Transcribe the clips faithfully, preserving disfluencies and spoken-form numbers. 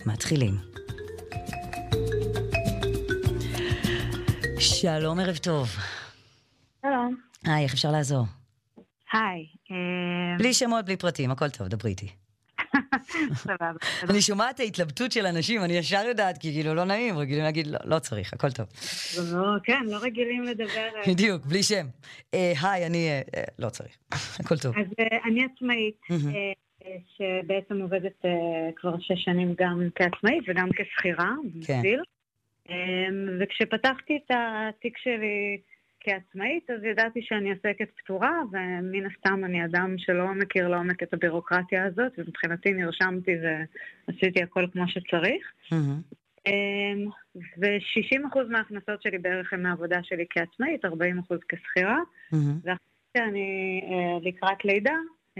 מתחילים. שלום, ערב טוב. שלום. היי, איך אפשר לעזור? היי. בלי שמות, בלי פרטים, הכל טוב, דברי איתי. סבבה. אני שומעת את ההתלבטות של אנשים, אני ישר יודעת, כי כאילו לא נעים, רגילים להגיד, לא, לא צריך, הכל טוב. כן, לא רגילים לדבר. בדיוק, בלי שם. היי, אני לא צריך, הכל טוב. אז אני עצמאית, שבעצם עובדת כבר שש שנים גם כעצמאית וגם כשכירה, במקביל. וכשפתחתי את התיק שלי כעצמאית, אז ידעתי שאני עסקת פטורה, ומן הסתם אני אדם שלא מכיר לעומק את הבירוקרטיה הזאת, ומבחינתי נרשמתי ועשיתי הכל כמו שצריך. ו-שישים אחוז מההכנסות שלי בערך הם מהעבודה שלי כעצמאית, ארבעים אחוז כשכירה, ואחרי שאני לקראת לידה,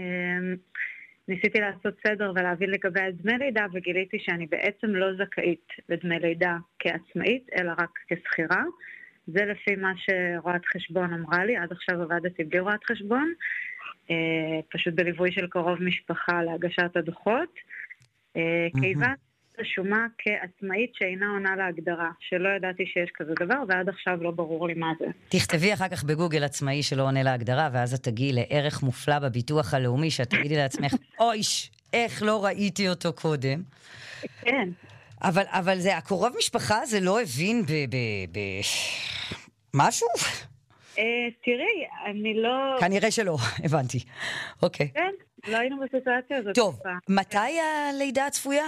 ניסיתי לעשות סדר ולהבין לגבי דמי לידה, וגיליתי שאני בעצם לא זכאית לדמי לידה כעצמאית, אלא רק כשכירה. זה לפי מה שרואת חשבון אמרה לי, עד עכשיו עבדתי בלי רואת חשבון, פשוט בליווי של קרוב משפחה להגשת הדוחות, כיוון רשומה כעצמאית שאינה עונה להגדרה, שלא ידעתי שיש כזה דבר, ועד עכשיו לא ברור לי מה זה. תכתבי אחר כך בגוגל עצמאי שלא עונה להגדרה, ואז את תגיעי לערך מופלא בביטוח הלאומי, שאת תגידי לעצמך, אויש, איך לא ראיתי אותו קודם. כן. אבל, אבל זה, הקרוב משפחה זה לא הבין ב... ב, ב... משהו? תראי, אני לא... כנראה שלא, הבנתי. אוקיי. כן, לא היינו בסיטואציה הזאת. טוב, מתי הלידה הצפויה?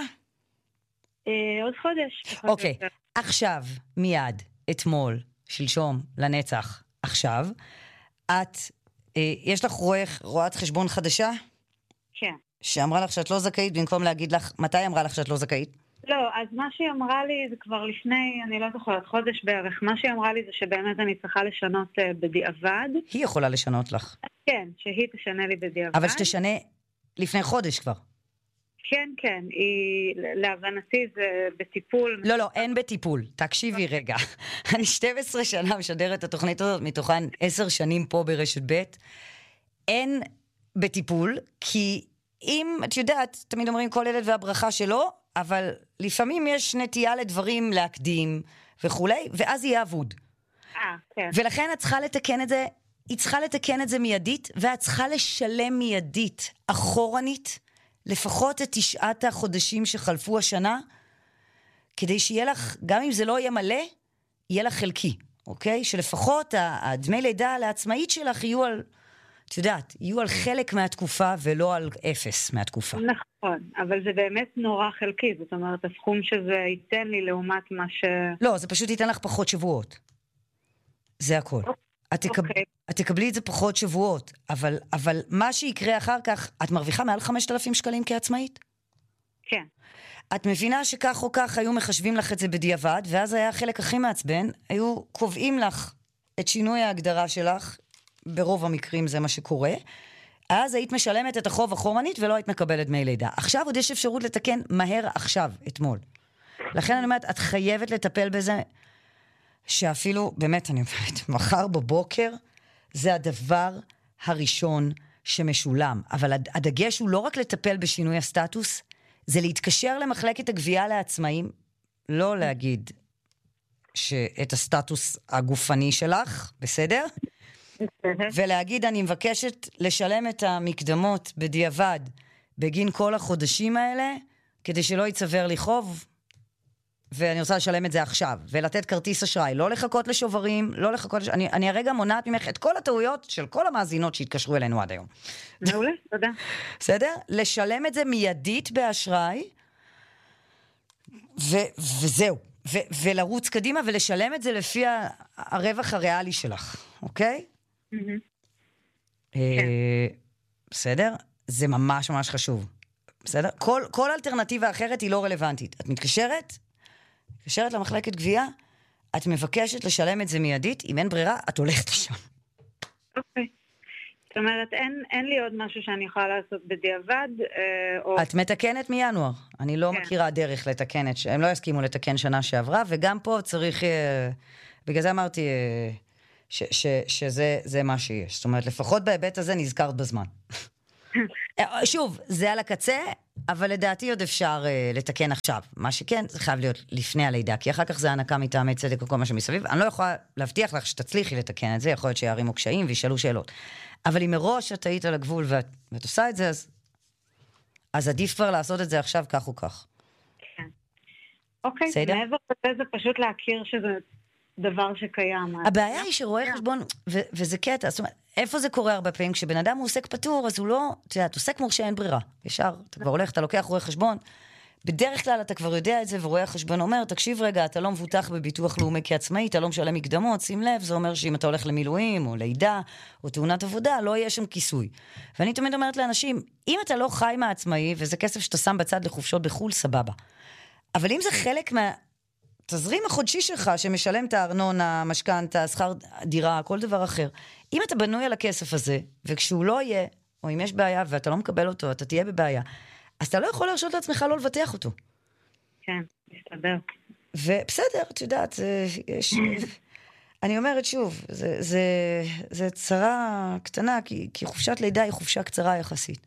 עוד חודש. אוקיי, עכשיו, מיד, אתמול, שלשום, לנצח, עכשיו, את, יש לך רואת חשבון חדשה? כן. שאמרה לך שאת לא זכאית, במקום להגיד לך, מתי אמרה לך שאת לא זכאית? לא, אז מה שהיא אמרה לי זה כבר לפני, אני לא זוכרת, חודש בערך, מה שהיא אמרה לי זה שבאמת אני צריכה לשנות uh, בדיעבד. היא יכולה לשנות לך. כן, שהיא תשנה לי בדיעבד. אבל שתשנה לפני חודש כבר. כן, כן, היא, להבנתי זה בטיפול. לא, לא, אין בטיפול. תקשיבי רגע. אני שתים עשרה שנה משדרת את התוכנית הזאת, מתוכן עשר שנים פה ברשת ב'. אין בטיפול, כי אם, את יודעת, תמיד אומרים כל ילד והברכה שלו, אבל לפעמים יש נטייה לדברים להקדים וכולי, ואז יהיה אבוד. אה, כן. ולכן את צריכה לתקן את זה, היא צריכה לתקן את זה מיידית, ואת צריכה לשלם מיידית, אחורנית, לפחות את תשעת החודשים שחלפו השנה, כדי שיהיה לך, גם אם זה לא יהיה מלא, יהיה לך חלקי, אוקיי? שלפחות הדמי לידה לעצמאית שלך יהיו על, את יודעת, יהיו על חלק מהתקופה ולא על אפס מהתקופה. נכון, אבל זה באמת נורא חלקי, זאת אומרת, הסכום שזה ייתן לי לעומת מה ש... לא, זה פשוט ייתן לך פחות שבועות. זה הכל. את, תקב... אוקיי. את תקבלי את זה פחות שבועות, אבל, אבל מה שיקרה אחר כך, את מרוויחה מעל חמשת אלפים שקלים כעצמאית? כן. את מבינה שכך או כך היו מחשבים לך את זה בדיעבד, ואז היה החלק הכי מעצבן, היו קובעים לך את שינוי ההגדרה שלך, ברוב המקרים זה מה שקורה, אז היית משלמת את החוב אחורנית ולא היית מקבלת דמי לידה. עכשיו עוד יש אפשרות לתקן מהר עכשיו, אתמול. לכן אני אומרת, את חייבת לטפל בזה, שאפילו, באמת אני אומרת, מחר בבוקר, זה הדבר הראשון שמשולם. אבל הדגש הוא לא רק לטפל בשינוי הסטטוס, זה להתקשר למחלקת הגבייה לעצמאים, לא להגיד שאת הסטטוס הגופני שלך, בסדר? ולהגיד, אני מבקשת לשלם את המקדמות בדיעבד בגין כל החודשים האלה, כדי שלא יצבר לי חוב, ואני רוצה לשלם את זה עכשיו, ולתת כרטיס אשראי, לא לחכות לשוברים, לא לחכות, אני, אני הרגע מונעת ממך את כל הטעויות של כל המאזינות שהתקשרו אלינו עד היום. מעולה, תודה. בסדר? לשלם את זה מיידית באשראי, ו, וזהו. ו, ולרוץ קדימה ולשלם את זה לפי הרווח הריאלי שלך, אוקיי? בסדר? זה ממש ממש חשוב. בסדר? כל, כל אלטרנטיבה אחרת היא לא רלוונטית. את מתקשרת, מתקשרת למחלקת גבייה, את מבקשת לשלם את זה מיידית, אם אין ברירה, את הולכת לשם. אוקיי. זאת אומרת, אין, אין לי עוד משהו שאני יכולה לעשות בדיעבד, או... את מתקנת מינואר. אני לא כן. מכירה דרך לתקן את... הם לא יסכימו לתקן שנה שעברה, וגם פה צריך... בגלל זה אמרתי... ש, ש, שזה זה מה שיש. זאת אומרת, לפחות בהיבט הזה נזכרת בזמן. שוב, זה על הקצה, אבל לדעתי עוד אפשר uh, לתקן עכשיו. מה שכן, זה חייב להיות לפני הלידה, כי אחר כך זה הנקה מטעמי צדק וכל מה שמסביב. אני לא יכולה להבטיח לך שתצליחי לתקן את זה, יכול להיות שיערימו קשיים וישאלו שאלות. אבל אם מראש את היית על הגבול ואת, ואת עושה את זה, אז, אז עדיף כבר לעשות את זה עכשיו כך או כך. כן. אוקיי, מעבר לזה זה פשוט להכיר שזה דבר שקיים. הבעיה היא שרואה חשבון, ו- וזה קטע, זאת אומרת, איפה זה קורה הרבה פעמים? כשבן אדם הוא עוסק פטור, אז הוא לא, אתה יודע, עוסק מורשה אין ברירה. ישר, אתה כבר הולך, אתה לוקח רואה חשבון, בדרך כלל אתה כבר יודע את זה, ורואה חשבון אומר, תקשיב רגע, אתה לא מבוטח בביטוח לאומי כעצמאי, אתה לא משלם מקדמות, שים לב, זה אומר שאם אתה הולך למילואים, או לידה, או תאונת עבודה, לא יהיה שם כיסוי. ואני תמיד אומרת לאנשים, אם אתה לא חי מהעצמאי, וזה כסף שאתה שם בצד לחופשות בחול, סבבה. אבל אם זה חלק מה... תזרים החודשי שלך שמשלם את הארנונה, משכנתה, שכר דירה, כל דבר אחר. אם אתה בנוי על הכסף הזה, וכשהוא לא יהיה, או אם יש בעיה ואתה לא מקבל אותו, אתה תהיה בבעיה, אז אתה לא יכול להרשות לעצמך לא לבטח אותו. כן, מסתבר. ובסדר, את יודעת, יש... אני אומרת שוב, זה, זה, זה צרה קטנה, כי, כי חופשת לידה היא חופשה קצרה יחסית.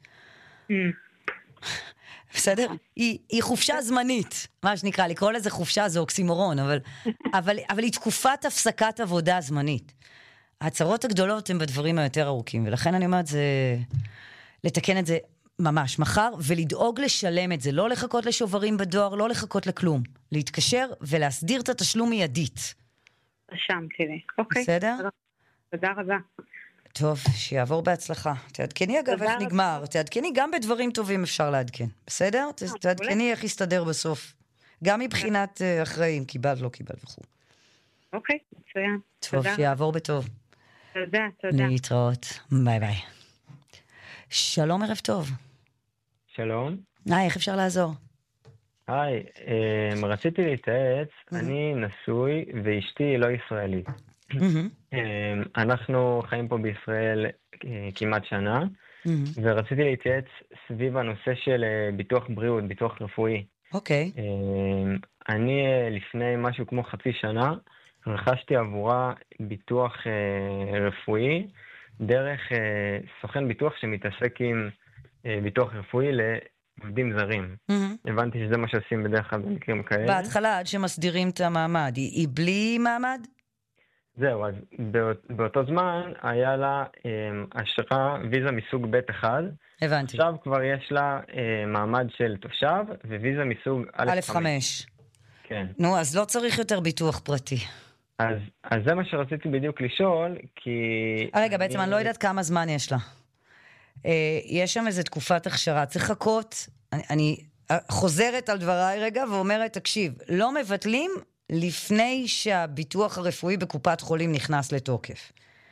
בסדר? היא, היא חופשה זמנית, מה שנקרא, לקרוא לזה חופשה זה אוקסימורון, אבל, אבל, אבל היא תקופת הפסקת עבודה זמנית. ההצהרות הגדולות הן בדברים היותר ארוכים, ולכן אני אומרת, זה לתקן את זה ממש מחר, ולדאוג לשלם את זה, לא לחכות לשוברים בדואר, לא לחכות לכלום, להתקשר ולהסדיר את התשלום מיידית. רשמתי לי, אוקיי. בסדר? תודה רבה. טוב, שיעבור בהצלחה. תעדכני אגב איך נגמר. תעדכני גם בדברים טובים אפשר לעדכן. בסדר? תעדכני איך יסתדר בסוף. גם מבחינת אחראים, קיבל, לא קיבל וכו'. אוקיי, מצוין. טוב, שיעבור בטוב. תודה, תודה. להתראות. ביי ביי. שלום, ערב טוב. שלום. היי, איך אפשר לעזור? היי, רציתי להתייעץ, אני נשוי ואשתי לא ישראלית. אנחנו חיים פה בישראל כמעט שנה, ורציתי להתייעץ סביב הנושא של ביטוח בריאות, ביטוח רפואי. אוקיי. אני לפני משהו כמו חצי שנה, רכשתי עבורה ביטוח רפואי, דרך סוכן ביטוח שמתעסק עם ביטוח רפואי לעובדים זרים. הבנתי שזה מה שעושים בדרך כלל במקרים כאלה. בהתחלה עד שמסדירים את המעמד, היא בלי מעמד? זהו, אז באותו זמן היה לה אשרה ויזה מסוג ב' אחד. הבנתי. עכשיו כבר יש לה מעמד של תושב וויזה מסוג א' חמש. כן. נו, אז לא צריך יותר ביטוח פרטי. אז, אז זה מה שרציתי בדיוק לשאול, כי... רגע, בעצם אני לא יודעת כמה זמן יש לה. יש שם איזו תקופת הכשרה, צריך לחכות, אני, אני חוזרת על דבריי רגע ואומרת, תקשיב, לא מבטלים לפני שהביטוח הרפואי בקופת חולים נכנס לתוקף.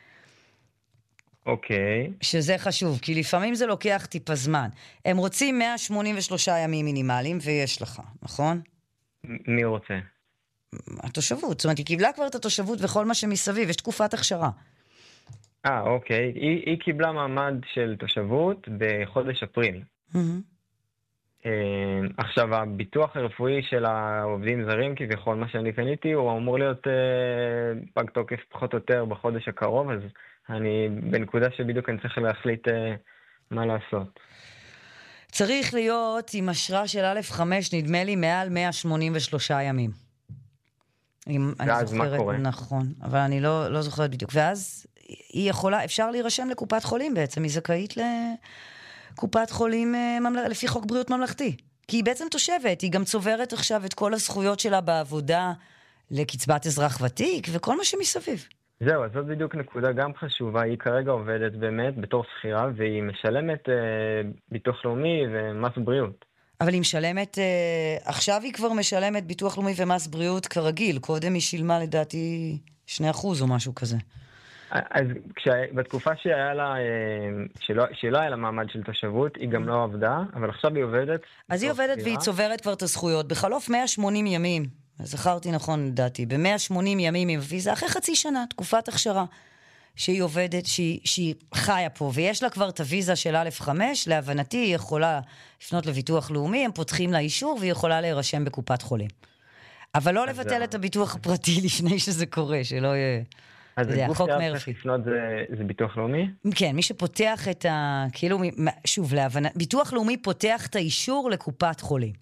אוקיי. שזה חשוב, כי לפעמים זה לוקח טיפה זמן. הם רוצים מאה שמונים ושלושה ימים מינימליים, ויש לך, נכון? מי רוצה? התושבות, זאת אומרת, היא קיבלה כבר את התושבות וכל מה שמסביב, יש תקופת הכשרה. אה, אוקיי. היא, היא קיבלה מעמד של תושבות בחודש אפריל. Mm-hmm. אה, עכשיו, הביטוח הרפואי של העובדים זרים, כביכול מה שאני קניתי, הוא אמור להיות אה, פג תוקף פחות או יותר בחודש הקרוב, אז אני בנקודה שבדיוק אני צריך להחליט אה, מה לעשות. צריך להיות עם אשרה של א' חמש, נדמה לי, מעל מאה שמונים ושלושה ימים. ואז מה קורה? נכון, אבל אני לא, לא זוכרת בדיוק. ואז היא יכולה, אפשר להירשם לקופת חולים בעצם, היא זכאית לקופת חולים לפי חוק בריאות ממלכתי. כי היא בעצם תושבת, היא גם צוברת עכשיו את כל הזכויות שלה בעבודה לקצבת אזרח ותיק וכל מה שמסביב. זהו, אז זאת בדיוק נקודה גם חשובה, היא כרגע עובדת באמת בתור שכירה, והיא משלמת אה, ביטוח לאומי ומס בריאות. אבל היא משלמת, אה, עכשיו היא כבר משלמת ביטוח לאומי ומס בריאות כרגיל, קודם היא שילמה לדעתי שני אחוז או משהו כזה. אז כשה, בתקופה שהיה לה, שלא, שלא היה לה מעמד של תושבות, היא גם לא עבדה, אבל עכשיו היא עובדת. אז היא עובדת סבירה. והיא צוברת כבר את הזכויות, בחלוף מאה ושמונים ימים, זכרתי נכון לדעתי, ב-מאה ושמונים ימים עם ויזה, אחרי חצי שנה, תקופת הכשרה, שהיא עובדת, שהיא, שהיא חיה פה, ויש לה כבר את הוויזה של א' חמש, להבנתי היא יכולה לפנות לביטוח לאומי, הם פותחים לה אישור, והיא יכולה להירשם בקופת חולים. אבל לא לבטל את הביטוח הפרטי לפני שזה קורה, שלא יהיה... אז יודע, הגוף חוק שהיה מרפי. צריך לפנות זה, זה ביטוח לאומי? כן, מי שפותח את ה... כאילו, מ- שוב, להבנה, ביטוח לאומי פותח את האישור לקופת חולים.